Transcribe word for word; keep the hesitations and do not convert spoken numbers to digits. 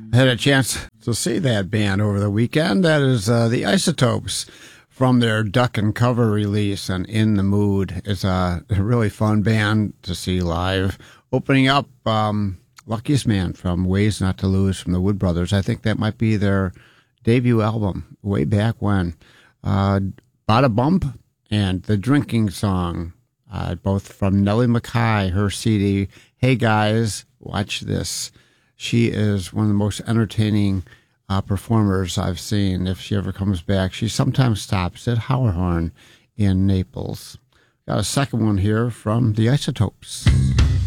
I had a chance to see that band over the weekend. That is uh, the Isotopes from their Duck and Cover release, and In the Mood. It's a, a really fun band to see live. Opening up, um, Luckiest Man from Ways Not to Lose from the Wood Brothers. I think that might be their debut album way back when. Uh, Bada Bump and The Drinking Song, uh, both from Nellie McKay, her C D. Hey guys, watch this. She is one of the most entertaining uh, performers I've seen. If she ever comes back, she sometimes stops at Hauerhorn in Naples. Got a second one here from the Isotopes.